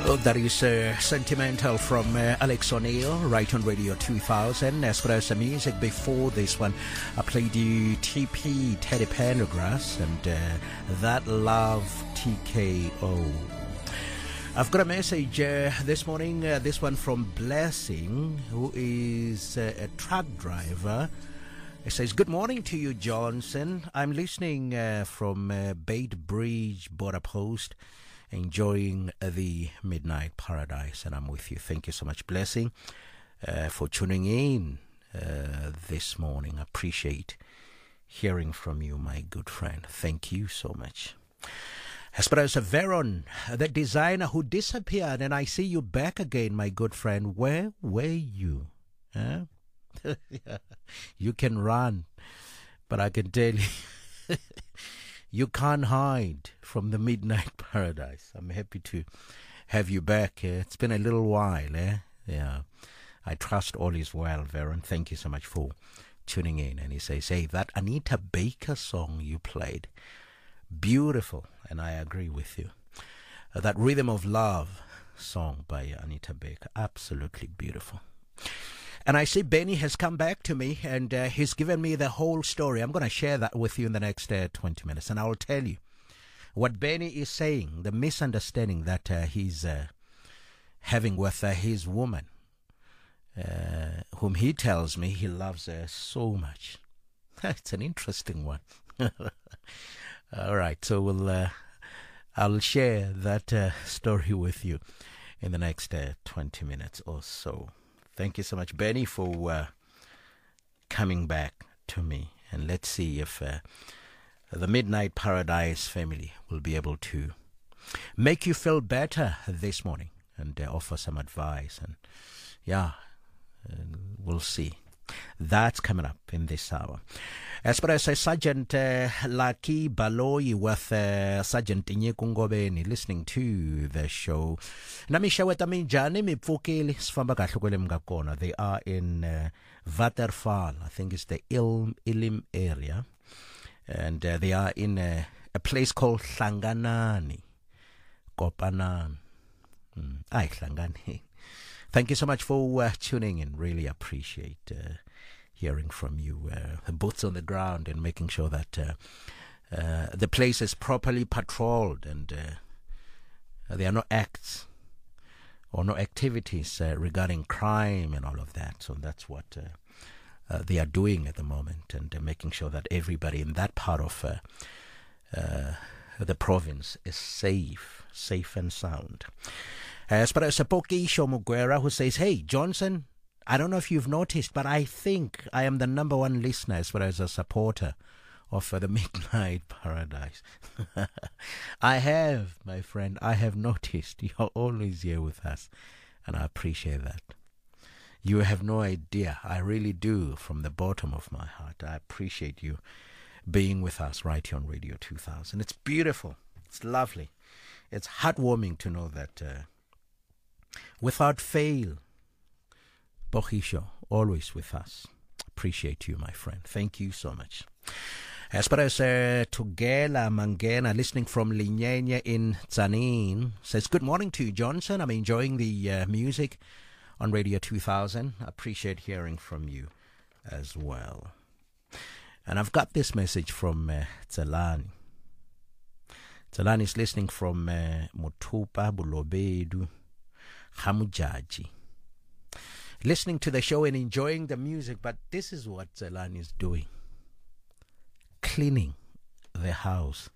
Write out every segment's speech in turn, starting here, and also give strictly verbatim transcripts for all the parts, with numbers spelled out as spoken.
Oh, that is uh, Sentimental from uh, Alex O'Neill, right on Radio two thousand. As far as the music before this one, I played you T P, Teddy Pendergrass, and uh, That Love T K O. I've got a message uh, this morning, uh, this one from Blessing, who is uh, a truck driver. It says, "Good morning to you, Johnson. I'm listening uh, from uh, Bait Bridge Border Post, enjoying the Midnight Paradise, and I'm with you." Thank you so much, Blessing, uh, for tuning in uh, this morning. I appreciate hearing from you, my good friend. Thank you so much. As far as Veron, the designer who disappeared, and I see you back again, my good friend. Where were you? Huh? You can run, but I can tell you, you can't hide from the Midnight Paradise. I'm happy to have you back. Uh, it's been a little while. Eh? Yeah, I trust all is well, Veron. Thank you so much for tuning in. And he says, "Hey, that Anita Baker song you played, beautiful." And I agree with you. Uh, that Rhythm of Love song by Anita Baker, absolutely beautiful. And I see Benny has come back to me, and uh, he's given me the whole story. I'm going to share that with you in the next uh, twenty minutes, and I will tell you what Benny is saying, the misunderstanding that uh, he's uh, having with uh, his woman, uh, whom he tells me he loves her so much. It's an interesting one. All right, so we'll uh, I'll share that uh, story with you in the next uh, twenty minutes or so. Thank you so much, Benny, for uh, coming back to me. And let's see if uh, the Midnight Paradise family will be able to make you feel better this morning and uh, offer some advice. And yeah, uh, we'll see. That's coming up in this hour. As far as uh, Sergeant uh, Lucky Baloyi with uh, Sergeant Inyekungobeni listening to the show. Namisha minjani mipfukeli sifamba kahle kwele mngakona. They are in uh, Waterval. I think it's the Ilm Ilim area. And uh, they are in uh, a place called Hlanganani. Kopanan. Mm. Ay, Hlangani. Thank you so much for uh, tuning in. Really appreciate uh, hearing from you. Uh, boots on the ground and making sure that uh, uh, the place is properly patrolled and uh, there are no acts or no activities uh, regarding crime and all of that. So that's what uh, uh, they are doing at the moment, and uh, making sure that everybody in that part of uh, uh, the province is safe, safe and sound. As far as Sapoki Shomugwera, who says, "Hey, Johnson, I don't know if you've noticed, but I think I am the number one listener as far as a supporter of uh, the Midnight Paradise." I have, my friend, I have noticed. You're always here with us, and I appreciate that. You have no idea. I really do, from the bottom of my heart. I appreciate you being with us right here on Radio two thousand. It's beautiful. It's lovely. It's heartwarming to know that uh, without fail, Bohisho, always with us. Appreciate you, my friend. Thank you so much. As far as uh, Tugela Mangena, listening from Linyenya in Tsanin, says, "Good morning to you, Johnson. I'm enjoying the uh, music on Radio two thousand. I appreciate hearing from you as well." And I've got this message from uh, Tselani. Tselani is listening from uh, Mutupa Bulobedu Hamujaji. Listening to the show and enjoying the music, but this is what Tselani is doing. Cleaning the house.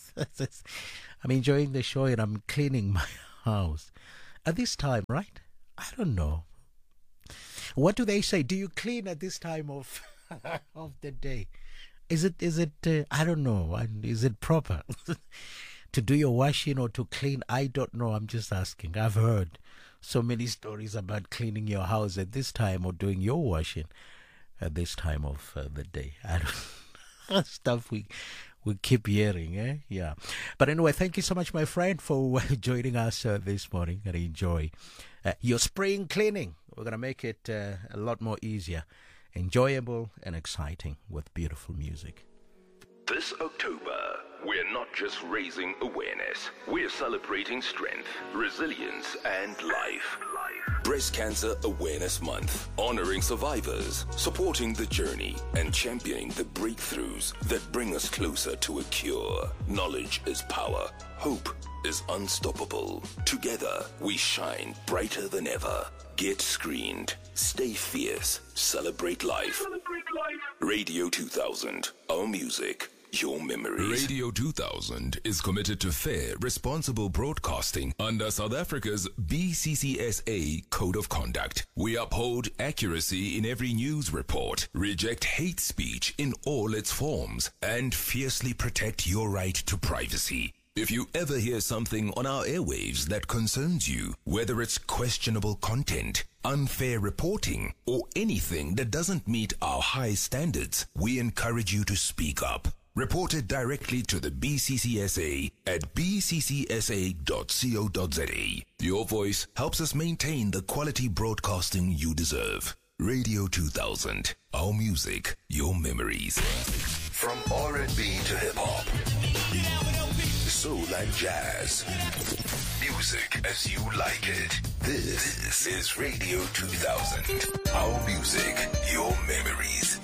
I'm enjoying the show and I'm cleaning my house. At this time, right? I don't know. What do they say? Do you clean at this time of of the day? Is it, is it, uh, I don't know. Is it proper to do your washing or to clean? I don't know. I'm just asking. I've heard so many stories about cleaning your house at this time or doing your washing at this time of uh, the day. I don't stuff we we keep hearing, eh? Yeah. But anyway, thank you so much, my friend, for joining us uh, this morning, and enjoy uh, your spring cleaning. We're going to make it uh, a lot more easier, enjoyable, and exciting with beautiful music. This October, we're not just raising awareness. We're celebrating strength, resilience, and life. Breast Cancer Awareness Month, honoring survivors, supporting the journey, and championing the breakthroughs that bring us closer to a cure. Knowledge is power. Hope is unstoppable. Together, we shine brighter than ever. Get screened. Stay fierce. Celebrate life. Radio two thousand. Our music, your memories. Radio two thousand is committed to fair, responsible broadcasting under South Africa's B C C S A Code of Conduct. We uphold accuracy in every news report, reject hate speech in all its forms, and fiercely protect your right to privacy. If you ever hear something on our airwaves that concerns you, whether it's questionable content, unfair reporting, or anything that doesn't meet our high standards, we encourage you to speak up. Report it directly to the B C C S A at b c c s a dot co dot z a. Your voice helps us maintain the quality broadcasting you deserve. Radio two thousand. Our music, your memories. From R and B to hip-hop, soul and jazz. Music as you like it. This is Radio two thousand. Our music, your memories.